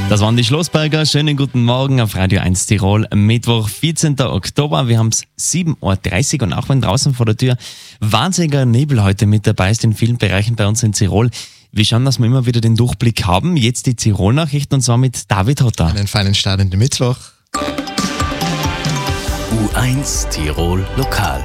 Das waren die Schlossberger. Schönen guten Morgen auf Radio 1 Tirol. Mittwoch, 14. Oktober. Wir haben es 7.30 Uhr und auch wenn draußen vor der Tür wahnsinniger Nebel heute mit dabei ist in vielen Bereichen bei uns in Tirol. Wir schauen, dass wir immer wieder den Durchblick haben. Jetzt die Tirol-Nachrichten und zwar mit David Hotter. Einen feinen Start in den Mittwoch. U1 Tirol Lokal.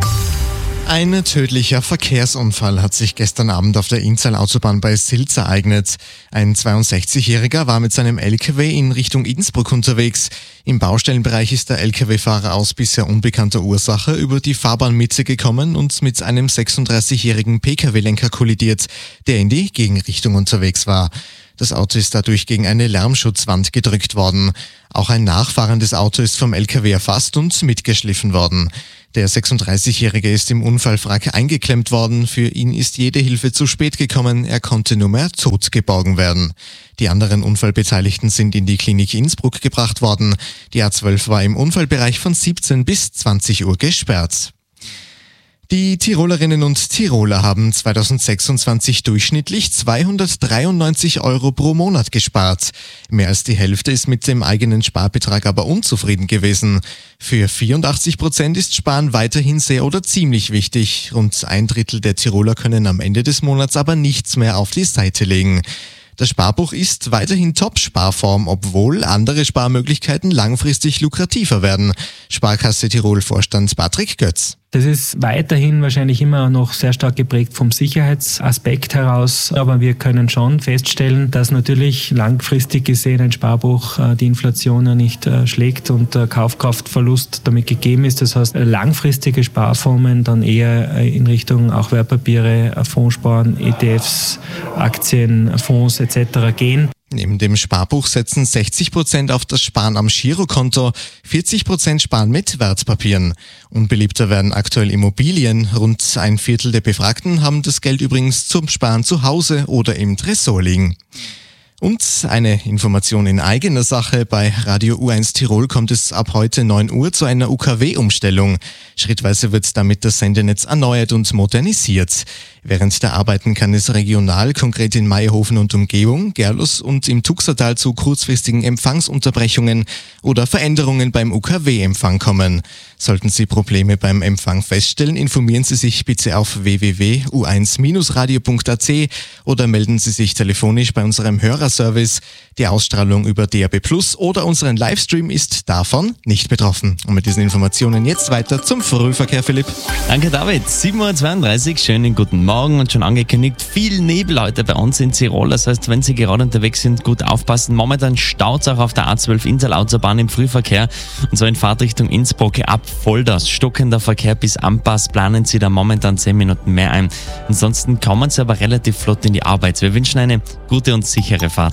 Ein tödlicher Verkehrsunfall hat sich gestern Abend auf der Inntal-Autobahn bei Silz ereignet. Ein 62-Jähriger war mit seinem LKW in Richtung Innsbruck unterwegs. Im Baustellenbereich ist der LKW-Fahrer aus bisher unbekannter Ursache über die Fahrbahnmitte gekommen und mit einem 36-jährigen PKW-Lenker kollidiert, der in die Gegenrichtung unterwegs war. Das Auto ist dadurch gegen eine Lärmschutzwand gedrückt worden. Auch ein nachfahrendes Auto ist vom LKW erfasst und mitgeschliffen worden. Der 36-Jährige ist im Unfallwrack eingeklemmt worden. Für ihn ist jede Hilfe zu spät gekommen. Er konnte nur mehr tot geborgen werden. Die anderen Unfallbeteiligten sind in die Klinik Innsbruck gebracht worden. Die A12 war im Unfallbereich von 17 bis 20 Uhr gesperrt. Die Tirolerinnen und Tiroler haben 2026 durchschnittlich 293 € pro Monat gespart. Mehr als die Hälfte ist mit dem eigenen Sparbetrag aber unzufrieden gewesen. Für 84% ist Sparen weiterhin sehr oder ziemlich wichtig. Rund ein Drittel der Tiroler können am Ende des Monats aber nichts mehr auf die Seite legen. Das Sparbuch ist weiterhin Top-Sparform, obwohl andere Sparmöglichkeiten langfristig lukrativer werden. Sparkasse Tirol-Vorstand Patrick Götz. Das ist weiterhin wahrscheinlich immer noch sehr stark geprägt vom Sicherheitsaspekt heraus. Aber wir können schon feststellen, dass natürlich langfristig gesehen ein Sparbuch die Inflation ja nicht schlägt und der Kaufkraftverlust damit gegeben ist. Das heißt, langfristige Sparformen dann eher in Richtung auch Wertpapiere, Fondssparen, ETFs, Aktien, Fonds etc. gehen. Neben dem Sparbuch setzen 60% auf das Sparen am Girokonto, 40% sparen mit Wertpapieren. Unbeliebter werden aktuell Immobilien. Rund ein Viertel der Befragten haben das Geld übrigens zum Sparen zu Hause oder im Tresor liegen. Und eine Information in eigener Sache. Bei Radio U1 Tirol kommt es ab heute 9 Uhr zu einer UKW-Umstellung. Schrittweise wird damit das Sendenetz erneuert und modernisiert. Während der Arbeiten kann es regional, konkret in Maierhofen und Umgebung, Gerlos und im Tuxertal zu kurzfristigen Empfangsunterbrechungen oder Veränderungen beim UKW-Empfang kommen. Sollten Sie Probleme beim Empfang feststellen, informieren Sie sich bitte auf www.u1-radio.at oder melden Sie sich telefonisch bei unserem Hörerservice. Die Ausstrahlung über DAB+ oder unseren Livestream ist davon nicht betroffen. Und mit diesen Informationen jetzt weiter zum Frühverkehr, Philipp. Danke David, 7.32 Uhr, schönen guten Morgen und schon angekündigt, viel Nebel heute bei uns in Tirol. Das heißt, wenn Sie gerade unterwegs sind, gut aufpassen. Momentan staut es auch auf der A12 Inntal-Autobahn im Frühverkehr und so in Fahrtrichtung Innsbruck ab Volders. Stockender Verkehr bis Ampass, planen Sie da momentan 10 Minuten mehr ein. Ansonsten kommen Sie aber relativ flott in die Arbeit. Wir wünschen eine gute und sichere Fahrt.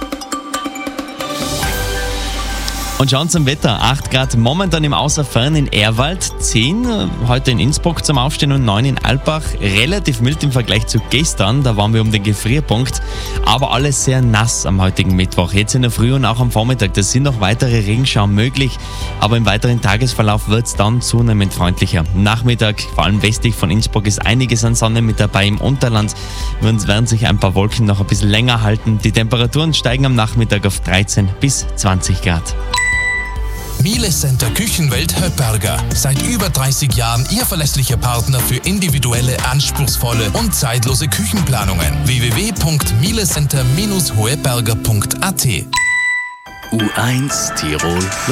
Und schauen zum Wetter. 8 Grad momentan im Außerfern in Ehrwald, 10 heute in Innsbruck zum Aufstehen und 9 in Alpbach. Relativ mild im Vergleich zu gestern, da waren wir um den Gefrierpunkt. Aber alles sehr nass am heutigen Mittwoch. Jetzt in der Früh und auch am Vormittag. Da sind noch weitere Regenschauer möglich, aber im weiteren Tagesverlauf wird es dann zunehmend freundlicher. Nachmittag, vor allem westlich von Innsbruck, ist einiges an Sonne mit dabei. Im Unterland werden sich ein paar Wolken noch ein bisschen länger halten. Die Temperaturen steigen am Nachmittag auf 13 bis 20 Grad. Miele Center Küchenwelt Höpperger. Seit über 30 Jahren Ihr verlässlicher Partner für individuelle, anspruchsvolle und zeitlose Küchenplanungen. www.mielecenter-hoeberger.at U1 Tirol